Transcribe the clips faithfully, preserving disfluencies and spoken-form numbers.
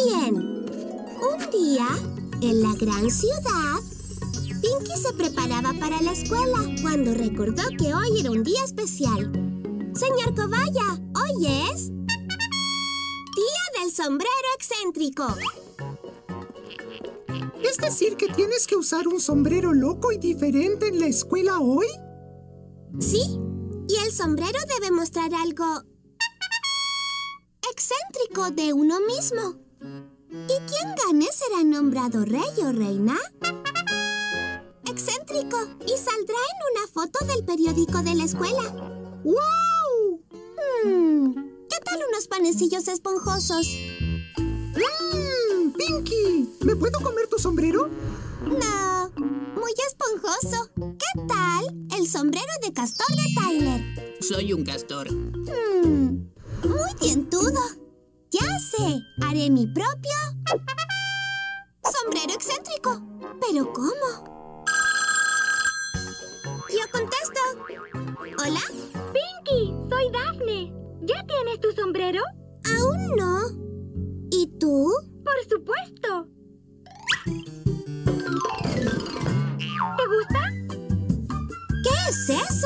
Bien. Un día, en la gran ciudad, Pinky se preparaba para la escuela cuando recordó que hoy era un día especial. Señor Cobaya, hoy es... Día del sombrero excéntrico. ¿Es decir que tienes que usar un sombrero loco y diferente en la escuela hoy? Sí, y el sombrero debe mostrar algo... excéntrico de uno mismo. Y quien gane será nombrado rey o reina excéntrico y saldrá en una foto del periódico de la escuela. ¡Wow! Hmm, ¿qué tal unos panecillos esponjosos? ¡Mmm! ¡Pinky! ¿Me puedo comer tu sombrero? No, muy esponjoso. ¿Qué tal el sombrero de castor de Tyler? Soy un castor. Hmm, muy dientudo. Ya sé, haré mi propio sombrero excéntrico. ¿Pero cómo? Yo contesto. ¿Hola? Pinky, soy Daphne. ¿Ya tienes tu sombrero? Aún no. ¿Y tú? Por supuesto. ¿Te gusta? ¿Qué es eso?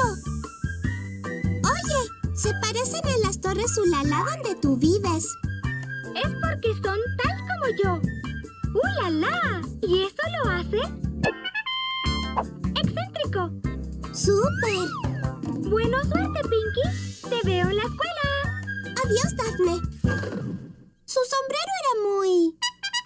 Oye, se parecen a las torres Ulala donde tú vives. Es porque son tal como yo. ¡Ulala! ¿Y eso lo hace? ¡excéntrico! ¡Súper! Buena suerte, Pinky. Te veo en la escuela. Adiós, Daphne. Su sombrero era muy...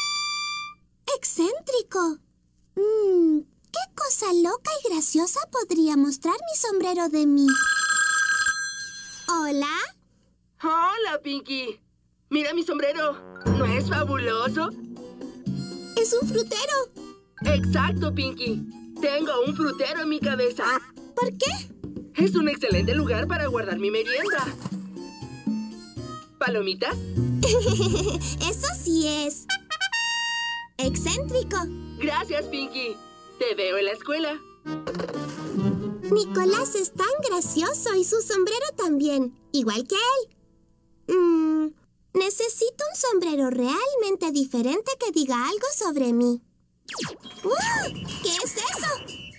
excéntrico. Mm, ¿qué cosa loca y graciosa podría mostrar mi sombrero de mí? ¿Hola? Hola, Pinky. Mira mi sombrero. ¿No es fabuloso? Es un frutero. Exacto, Pinky. Tengo un frutero en mi cabeza. ¿Por qué? Es un excelente lugar para guardar mi merienda. ¿Palomitas? Eso sí es... excéntrico. Gracias, Pinky. Te veo en la escuela. Nicolás es tan gracioso y su sombrero también, igual que él. Mm, necesito un sombrero realmente diferente que diga algo sobre mí. ¡Uh! ¿Qué es eso?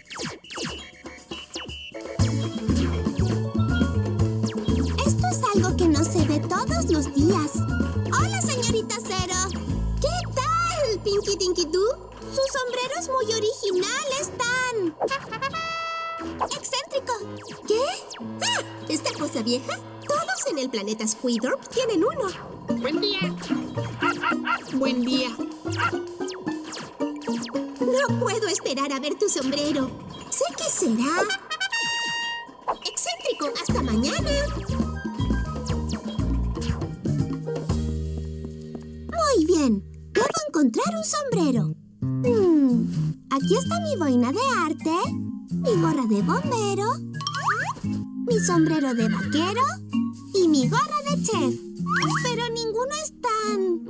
Esto es algo que no se ve todos los días. ¡Hola, señorita Cero! ¿Qué tal, Pinky Dinky Doo? Su sombrero es muy original, es tan... excéntrico. ¿Qué? ¡Ah! ¿Esta cosa vieja? Todos en el planeta Squidward tienen uno. Buen día. Buen día. No puedo esperar a ver tu sombrero. Sé que será... excéntrico. ¡Hasta mañana! Muy bien. Debo encontrar un sombrero. Hmm, aquí está mi boina de arte, mi gorra de bombero, mi sombrero de vaquero y mi gorra de chef. Pero ninguno es tan...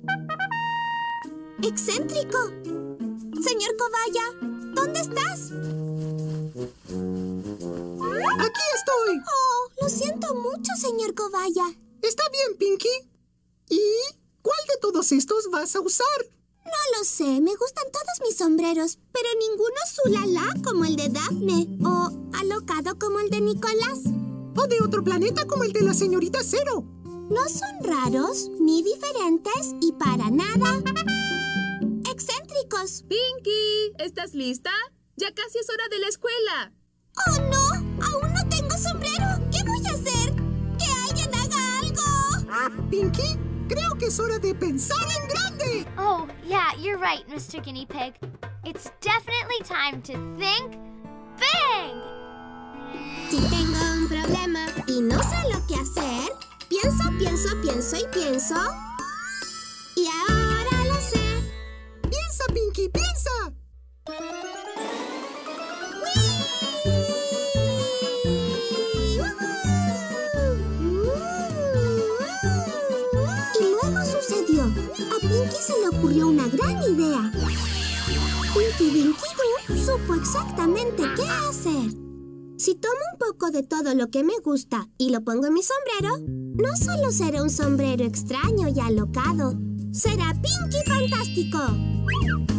excéntrico. Señor Cobaya, ¿dónde estás? ¡Aquí estoy! Oh, lo siento mucho, señor Cobaya. Está bien, Pinky. ¿Y cuál de todos estos vas a usar? No lo sé, me gustan todos mis sombreros, pero ninguno es ulala como el de Daphne o alocado como el de Nicolás. O de otro planeta como el de la señorita Cero. No son raros, ni diferentes y para nada excéntricos. Pinky, ¿estás lista? Ya casi es hora de la escuela. ¡Oh, no! ¡Aún no tengo sombrero! ¿Qué voy a hacer? ¡Que alguien haga algo! Pinky, creo que es hora de pensar en grande. Oh, yeah, you're right, Mister Guinea Pig. It's definitely time to think big! Si tengo un problema y no sé lo que hacer, pienso, pienso, pienso y pienso. Y ahora lo sé. ¡Piensa, Pinky, piensa! Y luego sucedió. A Pinky se le ocurrió una gran idea. Pinky Dinky Doo supo exactamente qué hacer. Si tomo un poco de todo lo que me gusta y lo pongo en mi sombrero, no solo será un sombrero extraño y alocado, será Pinky Fantástico.